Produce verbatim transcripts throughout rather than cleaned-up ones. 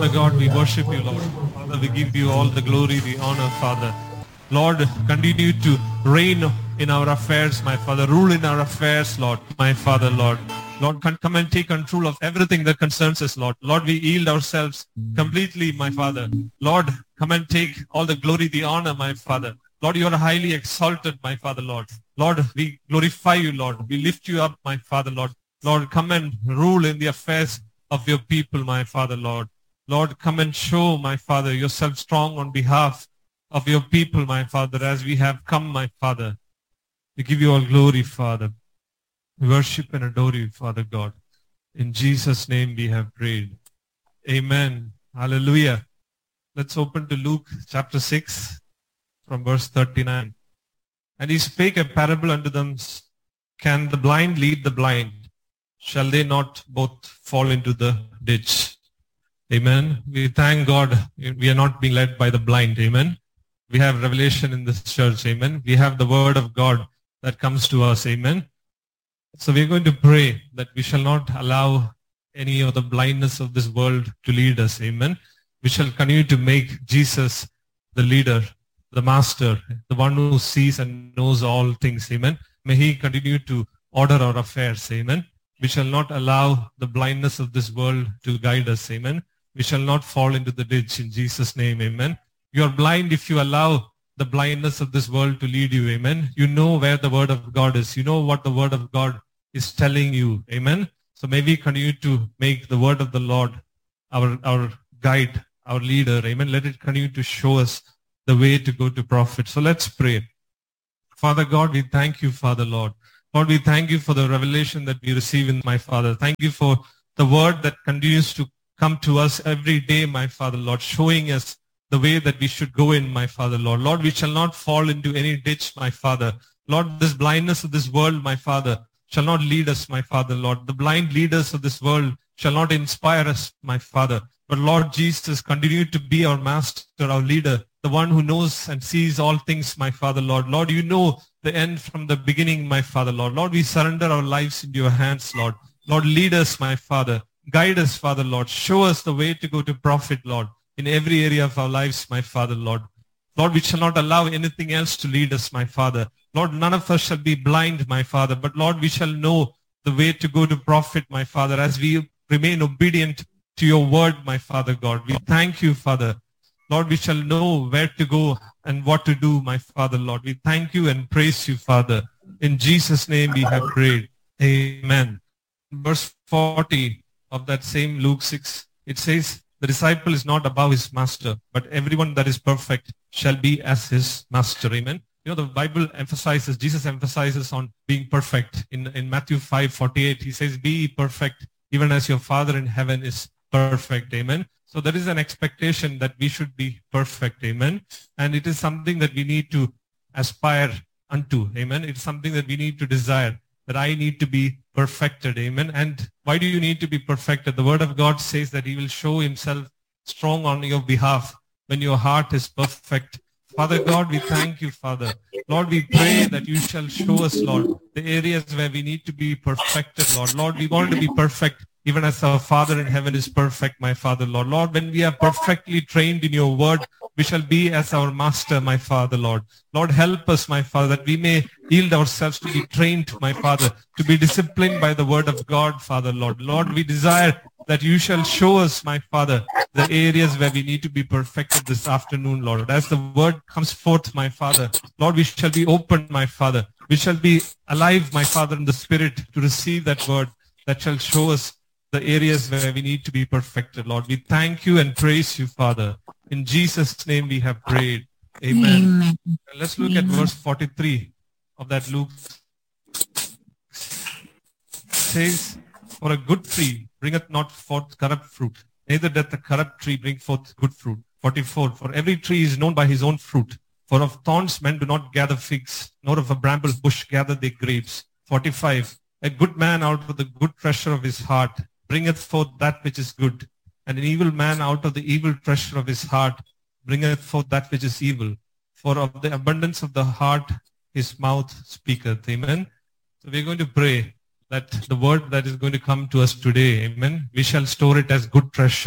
God, we worship you, Lord. Father, we give you all the glory, the honor, Father. Lord, continue to reign in our affairs, my Father. Rule in our affairs, Lord, my Father, Lord. Lord, come and take control of everything that concerns us, Lord. Lord, we yield ourselves completely, my Father. Lord, come and take all the glory, the honor, my Father. Lord, you are highly exalted, my Father, Lord. Lord, we glorify you, Lord. We lift you up, my Father, Lord. Lord, come and rule in the affairs of your people, my Father, Lord. Lord, come and show, my Father, yourself strong on behalf of your people, my Father, as we have come, my Father. We give you all glory, Father. We worship and adore you, Father God. In Jesus' name we have prayed. Amen. Hallelujah. Let's open to Luke chapter six from verse thirty-nine. And he spake a parable unto them, can the blind lead the blind? Shall they not both fall into the ditch? Amen. We thank God we are not being led by the blind. Amen. We have revelation in this church. Amen. We have the word of God that comes to us. Amen. So we're going to pray that we shall not allow any of the blindness of this world to lead us. Amen. We shall continue to make Jesus the leader, the master, the one who sees and knows all things. Amen. May he continue to order our affairs. Amen. We shall not allow the blindness of this world to guide us. Amen. We shall not fall into the ditch in Jesus' name. Amen. You are blind if you allow the blindness of this world to lead you. Amen. You know where the word of God is. You know what the word of God is telling you. Amen. So may we continue to make the word of the Lord our, our guide, our leader. Amen. Let it continue to show us the way to go to profit. So let's pray. Father God, we thank you, Father Lord. Lord, we thank you for the revelation that we receive in my Father. Thank you for the word that continues to come to us every day, my Father, Lord, showing us the way that we should go in, my Father, Lord. Lord, we shall not fall into any ditch, my Father. Lord, this blindness of this world, my Father, shall not lead us, my Father, Lord. The blind leaders of this world shall not inspire us, my Father. But Lord Jesus, continue to be our master, our leader, the one who knows and sees all things, my Father, Lord. Lord, you know the end from the beginning, my Father, Lord. Lord, we surrender our lives into your hands, Lord. Lord, lead us, my Father. Guide us, Father, Lord. Show us the way to go to profit, Lord, in every area of our lives, my Father, Lord. Lord, we shall not allow anything else to lead us, my Father. Lord, none of us shall be blind, my Father, but Lord, we shall know the way to go to profit, my Father, as we remain obedient to your word, my Father God. We thank you, Father. Lord, we shall know where to go and what to do, my Father, Lord. We thank you and praise you, Father. In Jesus' name we have prayed. Amen. Verse forty of that same Luke six, it says, the disciple is not above his master, but everyone that is perfect shall be as his master. Amen. You know, the Bible emphasizes, Jesus emphasizes on being perfect. In, in Matthew five forty-eight, he says, be perfect, even as your Father in heaven is perfect. Amen. So there is an expectation that we should be perfect. Amen. And it is something that we need to aspire unto. Amen. It's something that we need to desire, that I need to be perfected. Amen. And why do you need to be perfected? The word of God says that he will show himself strong on your behalf when your heart is perfect. Father God, we thank you, Father. Lord, we pray that you shall show us, Lord, the areas where we need to be perfected, Lord. Lord, we want to be perfect even as our Father in heaven is perfect, my Father, Lord. Lord, when we are perfectly trained in your word, we shall be as our master, my Father, Lord. Lord, help us, my Father, that we may yield ourselves to be trained, my Father, to be disciplined by the word of God, Father, Lord. Lord, we desire that you shall show us, my Father, the areas where we need to be perfected this afternoon, Lord. As the word comes forth, my Father, Lord, we shall be open, my Father. We shall be alive, my Father, in the Spirit to receive that word that shall show us the areas where we need to be perfected, Lord. We thank you and praise you, Father. In Jesus' name we have prayed. Amen. Amen. Let's look Amen. At verse forty-three of that Luke. It says, for a good tree bringeth not forth corrupt fruit, neither doth a corrupt tree bring forth good fruit. forty-four, for every tree is known by his own fruit. For of thorns men do not gather figs, nor of a bramble bush gather they grapes. forty-five, a good man out of the good treasure of his heart bringeth forth that which is good, and an evil man out of the evil treasure of his heart bringeth forth that which is evil. For of the abundance of the heart his mouth speaketh. Amen. So we're going to pray that the word that is going to come to us today, amen, we shall store it as good treasure.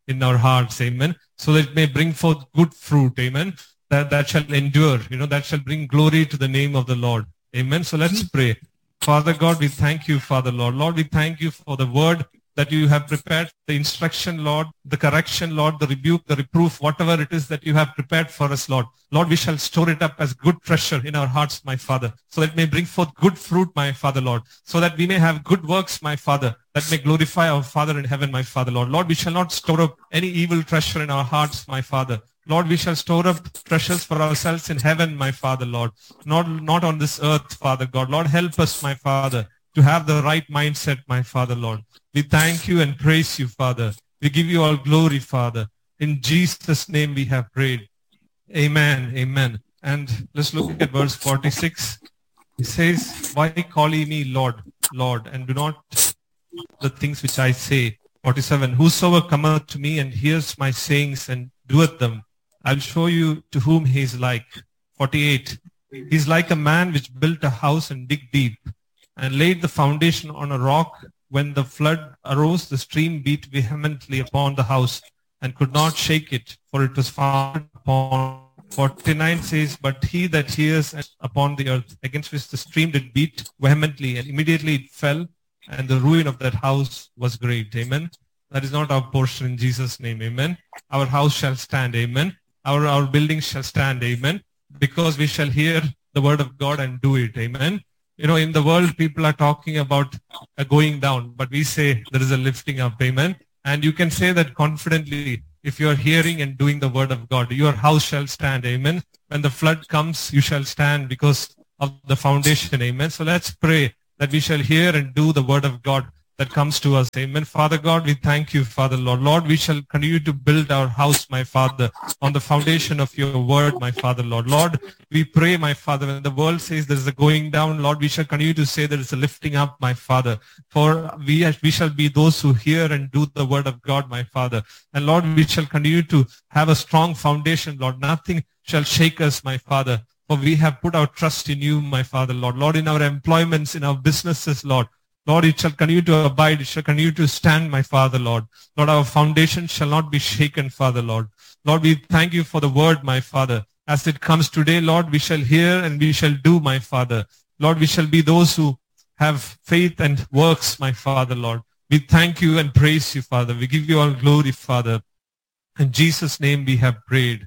in our hearts, amen, so that it may bring forth good fruit, amen, that, that shall endure, you know, that shall bring glory to the name of the Lord, amen. So let's pray. Father God, we thank you, Father Lord. Lord, we thank you for the word that you have prepared, the instruction, Lord, the correction, Lord, the rebuke, the reproof, whatever it is that you have prepared for us, Lord. Lord, we shall store it up as good treasure in our hearts, my Father, so that it may bring forth good fruit, my Father, Lord, so that we may have good works, my Father, that may glorify our Father in heaven, my Father, Lord. Lord, we shall not store up any evil treasure in our hearts, my Father. Lord, we shall store up treasures for ourselves in heaven, my Father, Lord, not, not on this earth, Father God. Lord, help us, my Father, to have the right mindset, my Father, Lord. We thank you and praise you, Father. We give you all glory, Father. In Jesus' name we have prayed. Amen, amen. And let's look at verse forty-six. He says, why call ye me Lord, Lord, and do not the things which I say? forty-seven, whosoever cometh to me and hears my sayings and doeth them, I'll show you to whom he is like. forty-eight, he is like a man which built a house and dig deep, and laid the foundation on a rock. When the flood arose, the stream beat vehemently upon the house, and could not shake it, for it was founded upon. forty-nine says, but he that hears upon the earth, against which the stream did beat vehemently, and immediately it fell, and the ruin of that house was great. Amen. That is not our portion in Jesus' name. Amen. Our house shall stand. Amen. Our, our building shall stand. Amen. Because we shall hear the word of God and do it. Amen. You know, in the world, people are talking about a going down, but we say there is a lifting up. Amen. And you can say that confidently if you are hearing and doing the word of God. Your house shall stand. Amen. When the flood comes, you shall stand because of the foundation. Amen. So let's pray that we shall hear and do the word of God that comes to us. Amen. Father God, we thank you, Father Lord. Lord, we shall continue to build our house, my Father, on the foundation of your word, my Father Lord. Lord, we pray, my Father, when the world says there is a going down, Lord, we shall continue to say there is a lifting up, my Father. For we, we shall be those who hear and do the word of God, my Father. And Lord, we shall continue to have a strong foundation, Lord. Nothing shall shake us, my Father. For we have put our trust in you, my Father, Lord. Lord, in our employments, in our businesses, Lord. Lord, it shall continue to abide. It shall continue to stand, my Father, Lord. Lord, our foundation shall not be shaken, Father, Lord. Lord, we thank you for the word, my Father. As it comes today, Lord, we shall hear and we shall do, my Father. Lord, we shall be those who have faith and works, my Father, Lord. We thank you and praise you, Father. We give you all glory, Father. In Jesus' name we have prayed.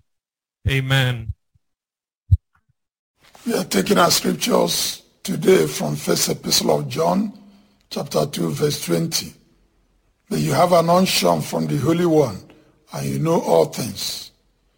Amen. We are taking our scriptures today from First Epistle of John, chapter two, verse twenty. That you have an unction from the Holy One, and you know all things.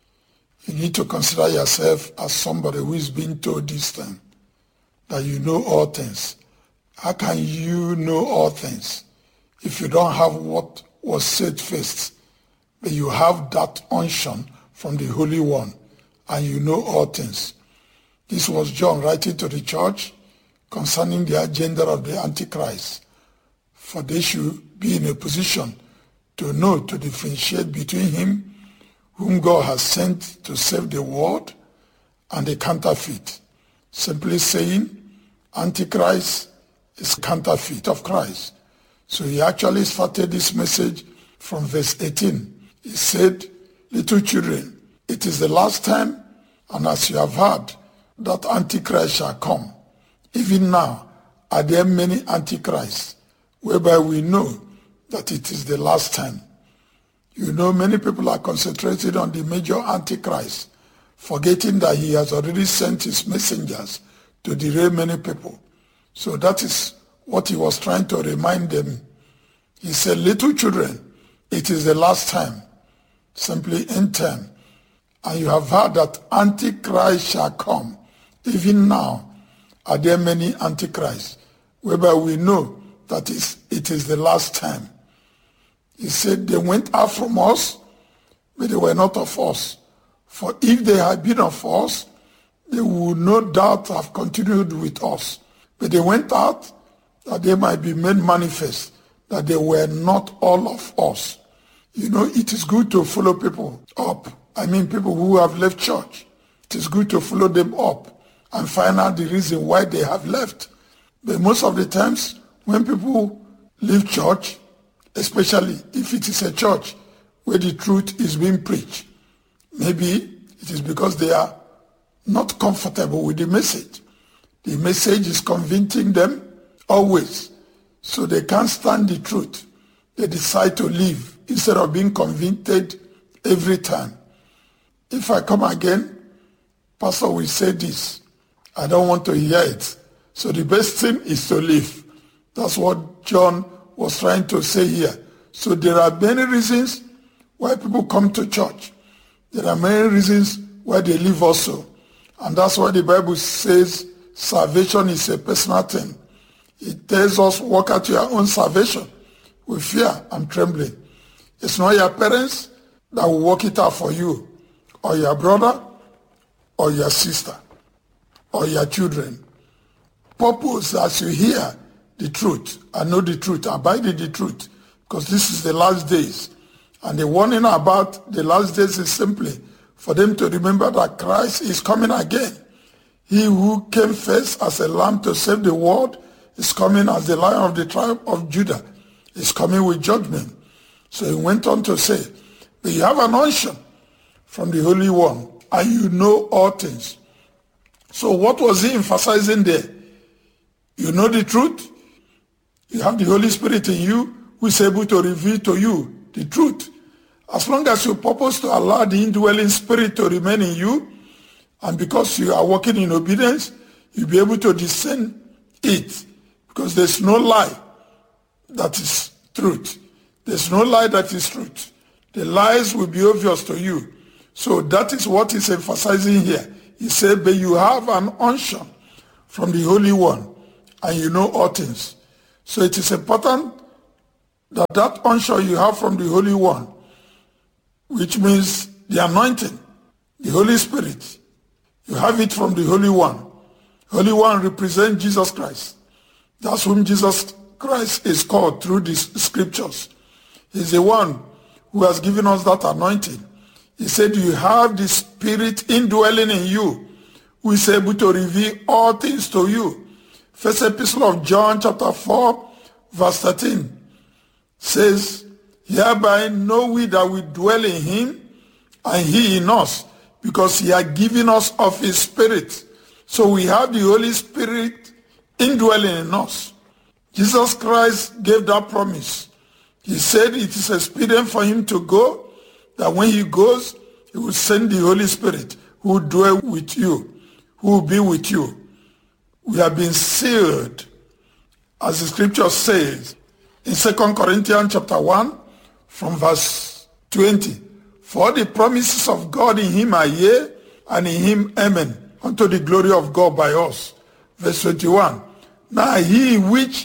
You need to consider yourself as somebody who is being told this thing, that you know all things. How can you know all things if you don't have what was said first? But you have that unction from the Holy One, and you know all things. This was John writing to the church concerning the agenda of the Antichrist, for they should be in a position to know, to differentiate between him whom God has sent to save the world and the counterfeit. Simply saying, Antichrist is counterfeit of Christ. So he actually started this message from verse eighteen. He said, little children, it is the last time, and as you have heard, that Antichrist shall come. Even now are there many Antichrists, whereby we know that it is the last time. You know, many people are concentrated on the major Antichrist, forgetting that he has already sent his messengers to derail many people. So that is what he was trying to remind them. He said, little children, it is the last time, simply end time. And you have heard that Antichrist shall come. Even now are there many Antichrists, whereby we know that it is the last time. He said, they went out from us, but they were not of us. For if they had been of us, they would no doubt have continued with us. But they went out that they might be made manifest, that they were not all of us. You know, it is good to follow people up. I mean, people who have left church. It is good to follow them up and find out the reason why they have left. But most of the times, when people leave church, especially if it is a church where the truth is being preached. Maybe it is because they are not comfortable with the message. The message is convincing them always, so they can't stand the truth. They decide to leave instead of being convicted every time. If I come again, Pastor will say this. I don't want to hear it. So the best thing is to leave. That's what John was trying to say here. So there are many reasons why people come to church. There are many reasons why they leave also. And that's why the Bible says salvation is a personal thing. It tells us, work out your own salvation with fear and trembling. It's not your parents that will work it out for you, or your brother, or your sister, or your children. Purpose as you hear the truth and know the truth, abide in the truth, because this is the last days. And the warning about the last days is simply for them to remember that Christ is coming again. He who came first as a lamb to save the world is coming as the Lion of the tribe of Judah. Is coming with judgment. So he went on to say, but you have an unction from the Holy One, and you know all things. So what was he emphasizing there? You know the truth. You have the Holy Spirit in you who is able to reveal to you the truth. As long as you purpose to allow the indwelling spirit to remain in you, and because you are walking in obedience, you'll be able to discern it. Because there's no lie that is truth. There's no lie that is truth. The lies will be obvious to you. So that is what he's emphasizing here. He said, but you have an unction from the Holy One, and you know all things. So it is important that that unction you have from the Holy One, which means the anointing, the Holy Spirit, you have it from the Holy One. Holy One represents Jesus Christ. That's whom Jesus Christ is called through these scriptures. He's the one who has given us that anointing. He said, you have the Spirit indwelling in you, who is able to reveal all things to you. First Epistle of John chapter four, verse thirteen says, hereby know we that we dwell in him, and he in us, because he has given us of his Spirit. So we have the Holy Spirit indwelling in us. Jesus Christ gave that promise. He said it is expedient for him to go, that when he goes, he will send the Holy Spirit who will dwell with you, who will be with you. We have been sealed, as the scripture says in Second Corinthians chapter one, from verse twenty. For the promises of God in him are yea, and in him amen, unto the glory of God by us. Verse twenty-one. Now he which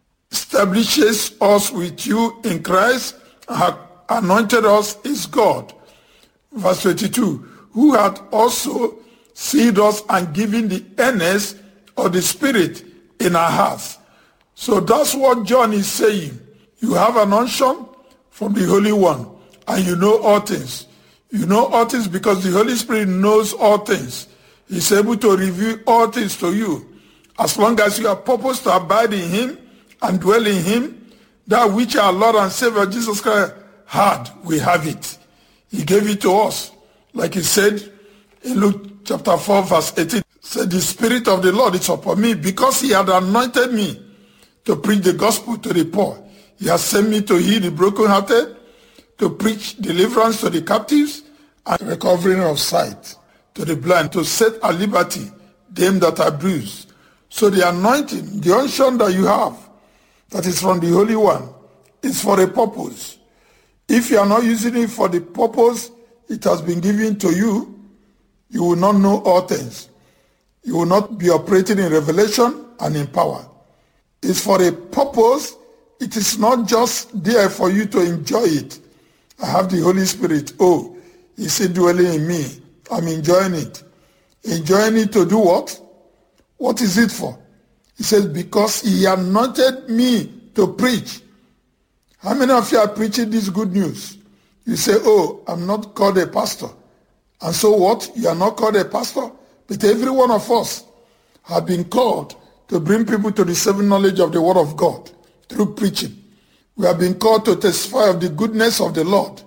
establishes us with you in Christ and hath anointed us is God. Verse twenty-two. Who hath also sealed us and given the earnest of the Spirit in our hearts. So that's what John is saying. You have an unction from the Holy One, and you know all things. You know all things because the Holy Spirit knows all things. He's able to reveal all things to you. As long as you are purposed to abide in him and dwell in him, that which our Lord and Savior Jesus Christ had, we have it. He gave it to us. Like he said in Luke chapter four, verse eighteen, said, the Spirit of the Lord is upon me because he had anointed me to preach the gospel to the poor. He has sent me to heal the brokenhearted, to preach deliverance to the captives, and recovering of sight to the blind, to set at liberty them that are bruised. So the anointing, the unction that you have, that is from the Holy One, is for a purpose. If you are not using it for the purpose it has been given to you, you will not know all things. You will not be operating in revelation and in power. It's for a purpose. It is not just there for you to enjoy it. I have the Holy Spirit. Oh, he's indwelling in me. I'm enjoying it. Enjoying it to do what? What is it for? He says, because he anointed me to preach. How many of you are preaching this good news? You say, oh, I'm not called a pastor. And so what? You are not called a pastor? But every one of us have been called to bring people to the saving knowledge of the word of God through preaching. We have been called to testify of the goodness of the Lord.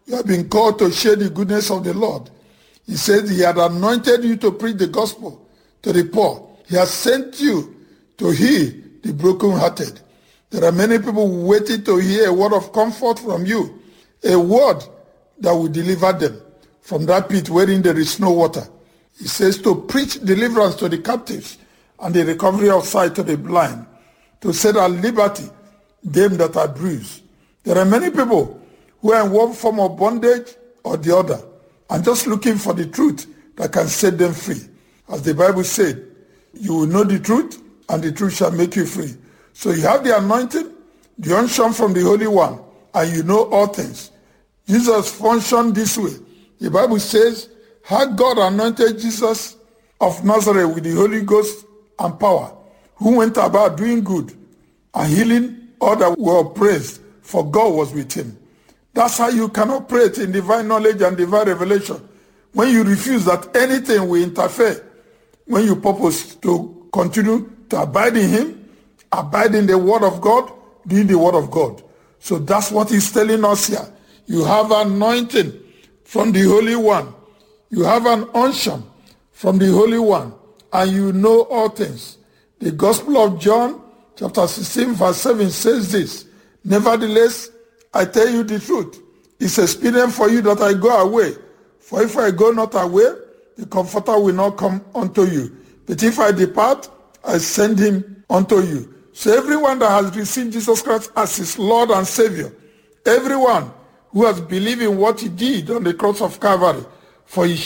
You have been called to share the goodness of the Lord. He said he had anointed you to preach the gospel to the poor. He has sent you to heal the brokenhearted. There are many people waiting to hear a word of comfort from you, a word that will deliver them from that pit wherein there is no water. He says to preach deliverance to the captives and the recovery of sight to the blind, to set at liberty them that are bruised. There are many people who are in one form of bondage or the other and just looking for the truth that can set them free. As the Bible said, you will know the truth and the truth shall make you free. So you have the anointing, the unction from the Holy One, and you know all things. Jesus functioned this way. The Bible says, had God anointed Jesus of Nazareth with the Holy Ghost and power, who went about doing good and healing all that were oppressed, for God was with him. That's how you can operate in divine knowledge and divine revelation. When you refuse that anything will interfere, when you purpose to continue to abide in him, abide in the word of God, doing the word of God. So that's what he's telling us here. You have anointing from the Holy One. You have an unction from the Holy One, and you know all things. The Gospel of John, chapter sixteen, verse seven says this, nevertheless, I tell you the truth. It's expedient for you that I go away. For if I go not away, the Comforter will not come unto you. But if I depart, I send him unto you. So everyone that has received Jesus Christ as his Lord and Savior, everyone who has believed in what he did on the cross of Calvary, for he